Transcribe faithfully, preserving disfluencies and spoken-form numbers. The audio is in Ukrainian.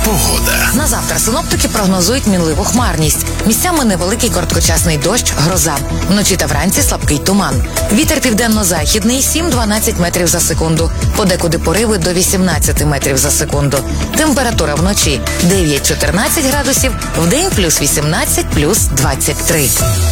Погода. На завтра синоптики прогнозують мінливу хмарність. Місцями невеликий короткочасний дощ, гроза. Вночі та вранці слабкий туман. Вітер південно-західний сім-дванадцять метрів за секунду. Подекуди пориви до вісімнадцять метрів за секунду. Температура вночі дев'ять-чотирнадцять градусів, вдень плюс вісімнадцять, плюс двадцять три.